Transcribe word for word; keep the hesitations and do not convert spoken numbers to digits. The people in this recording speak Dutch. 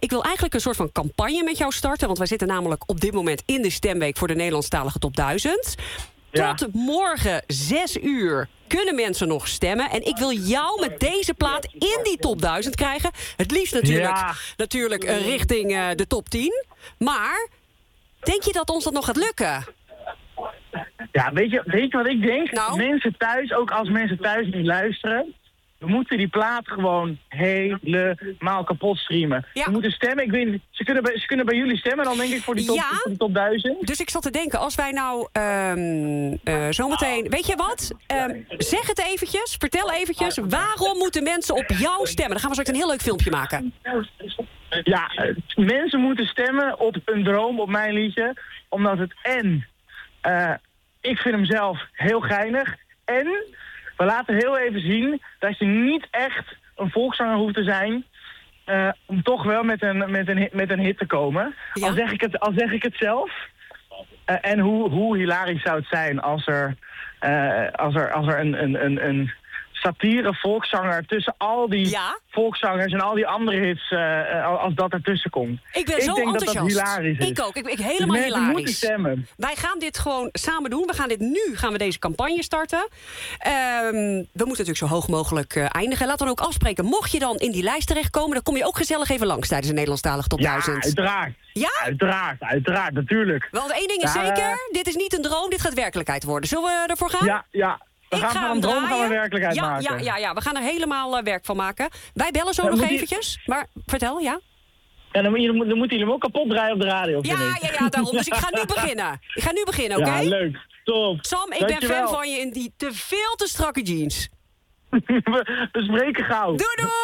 Ik wil eigenlijk een soort van campagne met jou starten. Want wij zitten namelijk op dit moment in de stemweek voor de Nederlandstalige Top duizend. Ja. Tot morgen zes uur kunnen mensen nog stemmen. En ik wil jou met deze plaat in die top duizend krijgen. Het liefst natuurlijk, Ja. natuurlijk uh, richting uh, de top tien. Maar denk je dat ons dat nog gaat lukken? Ja, weet je, weet je wat ik denk? Nou? Mensen thuis, ook als mensen thuis niet luisteren... we moeten die plaat gewoon helemaal kapot streamen. Ja. We moeten stemmen. Ik weet niet, ze, kunnen bij, ze kunnen bij jullie stemmen dan, denk ik, voor die top, Ja. voor die top duizend. Dus ik zat te denken, als wij nou um, uh, zometeen... Weet je wat? Um, zeg het eventjes, vertel eventjes. Waarom moeten mensen op jou stemmen? Dan gaan we straks een heel leuk filmpje maken. Ja, eh, mensen moeten stemmen op Een Droom, op mijn liedje. Omdat het en... Uh, ik vind hem zelf heel geinig. En we laten heel even zien dat je niet echt een volkszanger hoeft te zijn... Uh, om toch wel met een, met een, hit, met een hit te komen. Ja. Al, zeg ik het, al zeg ik het zelf. Uh, en hoe, hoe hilarisch zou het zijn als er, uh, als er, als er een... een, een, een satire volkszanger tussen al die Ja? volkszangers en al die andere hits, uh, als dat ertussen komt. Ik ben ik zo denk enthousiast. dat dat hilarisch is. Ik ook. Ik, ik Dus helemaal mensen moeten hilarisch. stemmen. Wij gaan dit gewoon samen doen. We gaan dit nu gaan we deze campagne starten. Um, we moeten natuurlijk zo hoog mogelijk uh, eindigen. Laten we dan ook afspreken. Mocht je dan in die lijst terechtkomen, dan kom je ook gezellig even langs tijdens de Nederlandstalige Top Ja, duizend. uiteraard. Ja? Uiteraard, uiteraard, natuurlijk. Want één ding is Ja, zeker, uh, dit is niet een droom, dit gaat werkelijkheid worden. Zullen we ervoor gaan? Ja, ja. We Ik gaan ga van hem een droom draaien. gaan we werkelijkheid ja, maken. Ja, ja, ja, we gaan er helemaal uh, werk van maken. Wij bellen zo Ja, nog moet je- eventjes. Maar vertel, ja? En dan, moet je, dan moeten jullie hem ook kapot draaien op de radio, vind Ja, ik. ja, ja, daarom. Dus ik ga nu beginnen. Ik ga nu beginnen, oké? Ja, leuk. Top. Sam, ik ben Dankjewel. fan van je in die te veel te strakke jeans. we, we spreken gauw. Doei, doei!